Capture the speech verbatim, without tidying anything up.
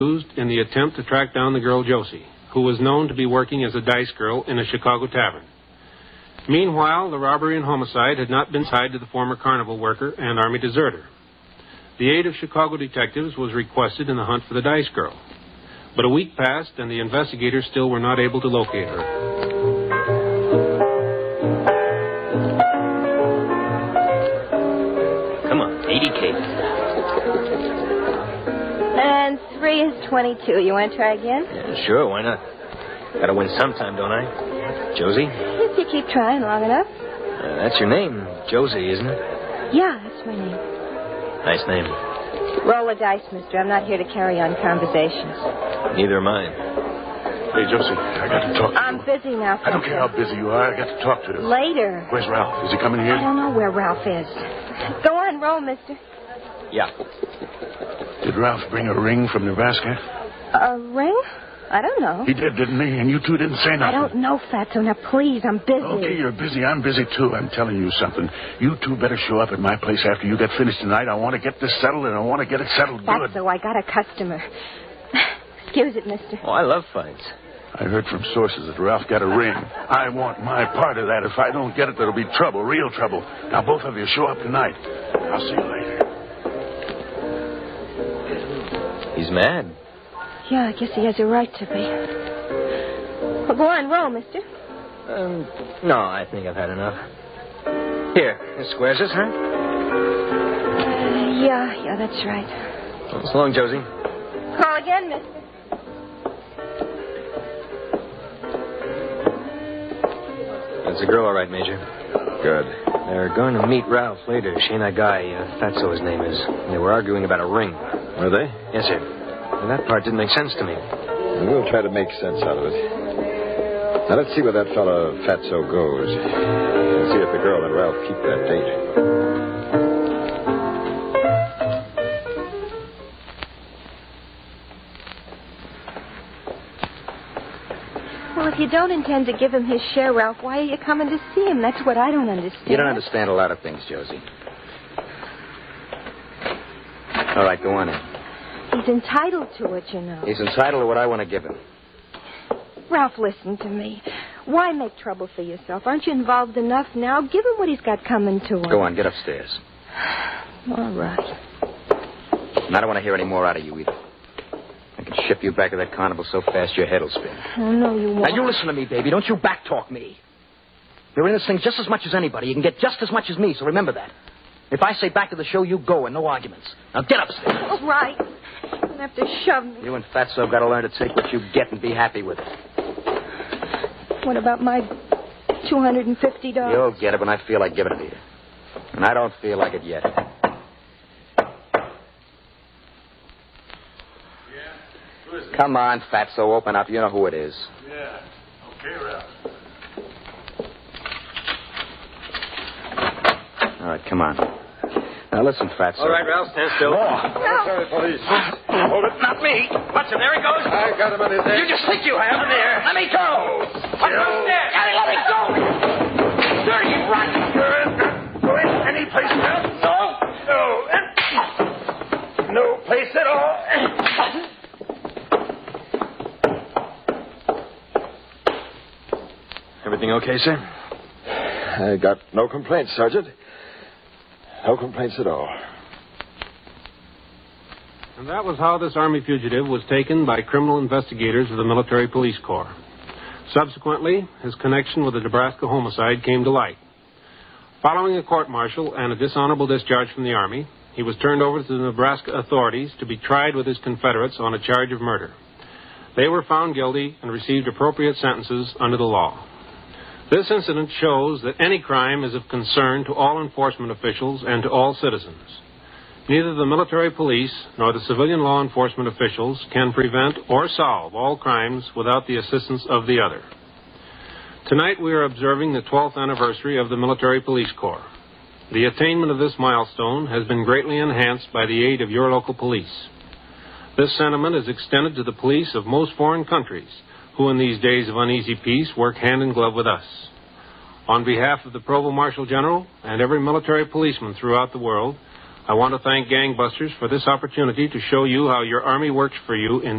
used in the attempt to track down the girl Josie, who was known to be working as a dice girl in a Chicago tavern. Meanwhile, the robbery and homicide had not been tied to the former carnival worker and Army deserter. The aid of Chicago detectives was requested in the hunt for the dice girl. But a week passed, and the investigators still were not able to locate her. Come on, eighty K. And three is twenty-two. You want to try again? Yeah, sure, why not? Gotta win sometime, don't I? Josie? If you keep trying long enough. Uh, that's your name, Josie, isn't it? Yeah, that's my name. Nice name. Roll the dice, mister. I'm not here to carry on conversations. Neither am I. Hey, Josie, I got to talk to I'm you. busy now, I don't care how busy you are. I got to talk to you. Later. Where's Ralph? Is he coming here? I don't know where Ralph is. Go on, roll, mister. Yeah. Did Ralph bring a ring from Nebraska? A ring? I don't know. He did, didn't he? And you two didn't say nothing. I don't know, Fatso. Now, please, I'm busy. Okay, you're busy. I'm busy, too. I'm telling you something. You two better show up at my place after you get finished tonight. I want to get this settled, and I want to get it settled good. Fatso, I got a customer. Excuse it, mister. Oh, I love fights. I heard from sources that Ralph got a ring. I want my part of that. If I don't get it, there'll be trouble, real trouble. Now, both of you show up tonight. I'll see you later. He's mad. Yeah, I guess he has a right to be. Well, go on, roll, mister. Um, no, I think I've had enough. Here, this squares us, huh? Uh, yeah, yeah, that's right. Well, so long, Josie. Call again, mister. That's the girl, all right, Major. Good. They're going to meet Ralph later. She and that guy, uh, Fatso, his name is. They were arguing about a ring. Were they? Yes, sir. And that part didn't make sense to me. We'll try to make sense out of it. Now, let's see where that fellow Fatso goes. And see if the girl and Ralph keep that date. Well, if you don't intend to give him his share, Ralph, why are you coming to see him? That's what I don't understand. You don't understand a lot of things, Josie. All right, go on in. He's entitled to it, you know. He's entitled to what I want to give him. Ralph, listen to me. Why make trouble for yourself? Aren't you involved enough now? Give him what he's got coming to him. Go on, get upstairs. All right. And I don't want to hear any more out of you either. I can ship you back to that carnival so fast your head will spin. Oh, no, you won't. Now, you listen to me, baby. Don't you backtalk me. You're in this thing just as much as anybody. You can get just as much as me, so remember that. If I say back to the show, you go, and no arguments. Now, get upstairs. All right. You don't have to shove me. You and Fatso got to learn to take what you get and be happy with it. What about my two hundred fifty dollars? You'll get it when I feel like giving it to you. And I don't feel like it yet. Come on, Fatso, open up. You know who it is. Yeah. Okay, Ralph. All right, come on. Now, listen, Fatso. All right, Ralph, stand still. Sorry, police. Hold it. Not me. Watch him. There he goes. I got him on his head. You just think you have him there. Let me go. Watch him there. Let me go. Dirty, rotten. Going any place else? No. No. No place at all. Everything okay, sir? I got no complaints, Sergeant. No complaints at all. And that was how this Army fugitive was taken by criminal investigators of the Military Police Corps. Subsequently, his connection with the Nebraska homicide came to light. Following a court-martial and a dishonorable discharge from the Army, he was turned over to the Nebraska authorities to be tried with his Confederates on a charge of murder. They were found guilty and received appropriate sentences under the law. This incident shows that any crime is of concern to all enforcement officials and to all citizens. Neither the military police nor the civilian law enforcement officials can prevent or solve all crimes without the assistance of the other. Tonight we are observing the twelfth anniversary of the Military Police Corps. The attainment of this milestone has been greatly enhanced by the aid of your local police. This sentiment is extended to the police of most foreign countries, who in these days of uneasy peace work hand in glove with us. On behalf of the Provost Marshal General and every military policeman throughout the world, I want to thank Gangbusters for this opportunity to show you how your Army works for you in